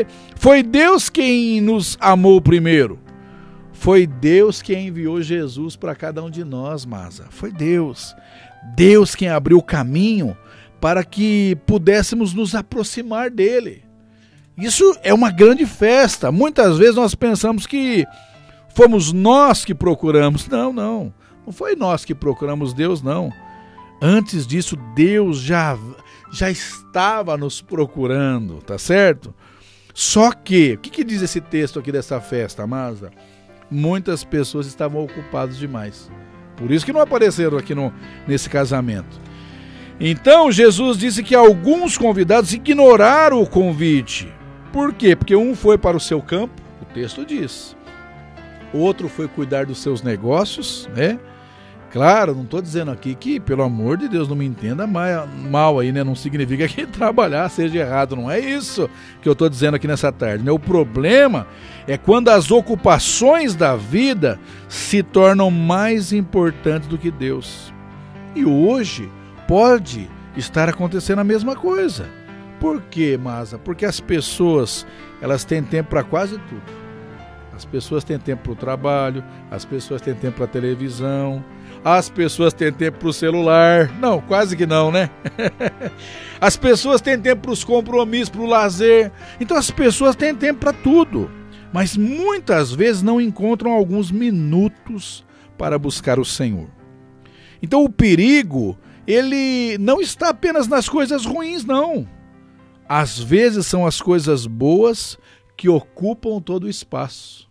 Porque foi Deus quem nos amou primeiro. Foi Deus quem enviou Jesus para cada um de nós, Masa. Foi Deus. Deus quem abriu o caminho para que pudéssemos nos aproximar dele. Isso é uma grande festa. Muitas vezes nós pensamos que fomos nós que procuramos. Não foi nós que procuramos Deus, não. Antes disso, Deus já estava nos procurando, tá certo? Só que, o que diz esse texto aqui dessa festa, Masa? Muitas pessoas estavam ocupadas demais. Por isso que não apareceram aqui nesse casamento. Então, Jesus disse que alguns convidados ignoraram o convite. Por quê? Porque um foi para o seu campo, o texto diz. O outro foi cuidar dos seus negócios, né? Claro, não estou dizendo aqui que, pelo amor de Deus, não me entenda mal aí, né? Não significa que trabalhar seja errado, não é isso que eu estou dizendo aqui nessa tarde, né? O problema é quando as ocupações da vida se tornam mais importantes do que Deus. E hoje pode estar acontecendo a mesma coisa. Por quê, Masa? Porque as pessoas, elas têm tempo para quase tudo. As pessoas têm tempo para o trabalho, as pessoas têm tempo para a televisão, as pessoas têm tempo para o celular. Não, quase que não, né? As pessoas têm tempo para os compromissos, para o lazer. Então as pessoas têm tempo para tudo. Mas muitas vezes não encontram alguns minutos para buscar o Senhor. Então o perigo, ele não está apenas nas coisas ruins, não. Às vezes são as coisas boas que ocupam todo o espaço.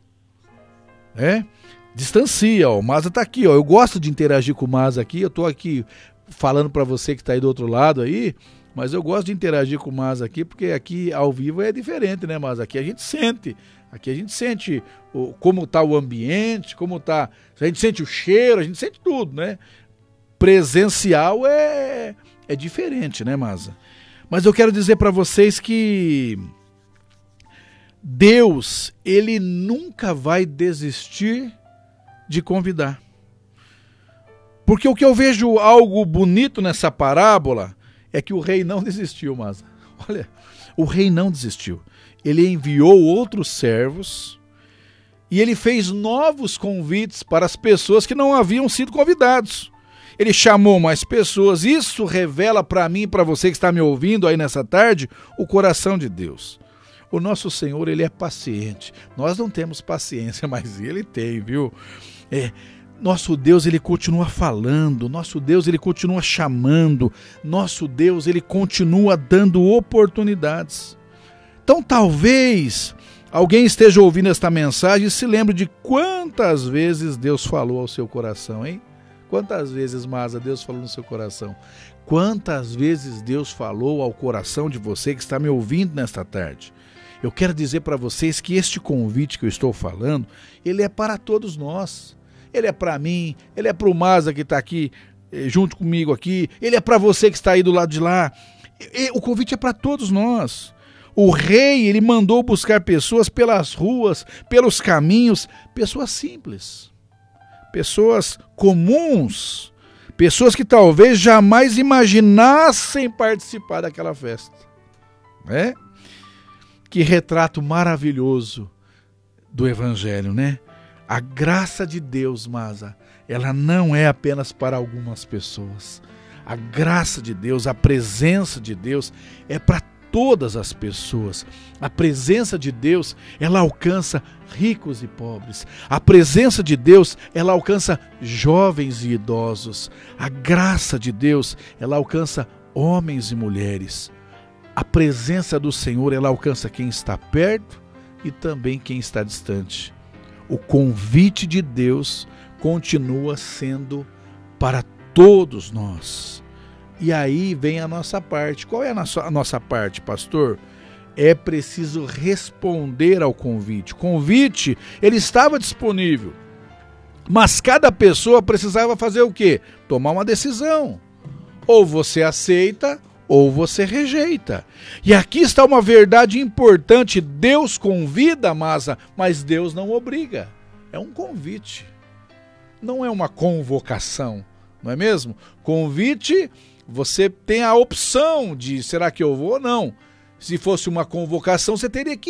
Distancia, ó. O Masa está aqui, ó. Eu gosto de interagir com o Masa aqui. Eu estou aqui falando para você que está aí do outro lado aí, mas eu gosto de interagir com o Masa aqui, porque aqui ao vivo é diferente, né, Masa? Aqui a gente sente como está o ambiente, a gente sente o cheiro, a gente sente tudo, né? Presencial é diferente, né, Masa? Mas eu quero dizer para vocês que Deus, ele nunca vai desistir de convidar. Porque o que eu vejo algo bonito nessa parábola é que o rei não desistiu, Masa. Olha, o rei não desistiu. Ele enviou outros servos e ele fez novos convites para as pessoas que não haviam sido convidados. Ele chamou mais pessoas. Isso revela para mim e para você que está me ouvindo aí nessa tarde o coração de Deus. O nosso Senhor, ele é paciente. Nós não temos paciência, mas ele tem, viu? Nosso Deus, ele continua falando. Nosso Deus, ele continua chamando. Nosso Deus, ele continua dando oportunidades. Então, talvez alguém esteja ouvindo esta mensagem e se lembre de quantas vezes Deus falou ao seu coração, hein? Quantas vezes, Masa, Deus falou no seu coração? Quantas vezes Deus falou ao coração de você que está me ouvindo nesta tarde? Eu quero dizer para vocês que este convite que eu estou falando, ele é para todos nós. Ele é para mim, ele é para o Masa que está aqui junto comigo aqui, ele é para você que está aí do lado de lá. O convite é para todos nós. O rei, ele mandou buscar pessoas pelas ruas, pelos caminhos, pessoas simples. Pessoas comuns, pessoas que talvez jamais imaginassem participar daquela festa, né? Que retrato maravilhoso do Evangelho, né? A graça de Deus, Masa, ela não é apenas para algumas pessoas. A graça de Deus, a presença de Deus é para todas as pessoas. A presença de Deus, ela alcança ricos e pobres. A presença de Deus, ela alcança jovens e idosos. A graça de Deus, ela alcança homens e mulheres. A presença do Senhor, ela alcança quem está perto e também quem está distante. O convite de Deus continua sendo para todos nós. E aí vem a nossa parte. Qual é a nossa parte, pastor? É preciso responder ao convite. O convite, ele estava disponível. Mas cada pessoa precisava fazer o quê? Tomar uma decisão. Ou você aceita, ou você rejeita. E aqui está uma verdade importante. Deus convida, Masa, mas Deus não obriga. É um convite. Não é uma convocação, não é mesmo? Convite, você tem a opção de, será que eu vou ou não? Se fosse uma convocação, você teria que